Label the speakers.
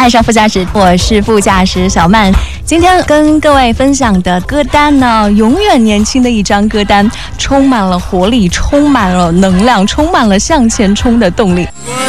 Speaker 1: 爱上副驾驶，我是副驾驶小曼。今天跟各位分享的歌单呢，永远年轻的一张歌单，充满了活力，充满了能量，充满了向前冲的动力。